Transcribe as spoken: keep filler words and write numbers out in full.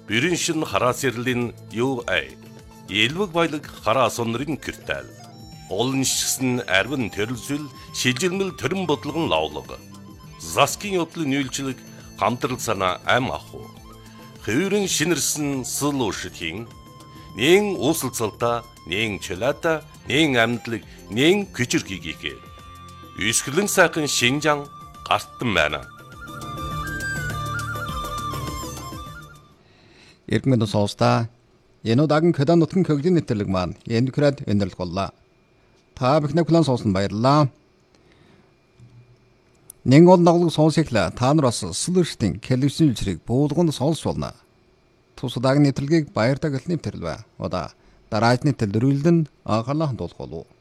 Бүрэн шин хараас ярлийн юу ай. Элвэг баялаг хараа сонрын киртал. Олон шигсэн арвин төрөлсөл шилжилмэл төрөн бодлогон лавлага. Заскин явдлын үйлчлэг хамтрал санаа ам аху. Хөвөрөн шинэрсэн сул ушитын нэн уусалцалта, нэн чөлата, нэн амьдлаг, нэн күчирхийгээ. Үсгэлэн сайхан Шинжаан гартан байна. Иргэн сонсдаа энэ удаагийн Кёдан нутгийн хөгжлийн нэвтрэлэг маань энэ хүрээд өндөрлөх боллоо. Та бүхний хүлээн сонсон баярлалаа. Нэг ол наглаг сонсохлаа та нар бас сүлэрштийн телевизэн үзрийг буулганд сонсч болно. Тус удаагийн нэвтрэлгийг баяртай гэлний нэвтрэл бай. Удаа дараагийн нэвтрэл дөрвөлдөн анхаарлаа хандуулах болов.